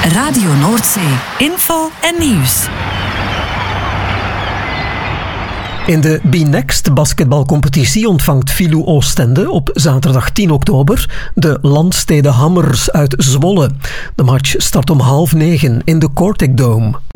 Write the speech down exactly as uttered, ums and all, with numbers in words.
Radio Noordzee. Info en nieuws. In de B-Next basketbalcompetitie ontvangt Filou Oostende op zaterdag tien oktober de Landstede Hammers uit Zwolle. De match start om half negen in de Cortic Dome.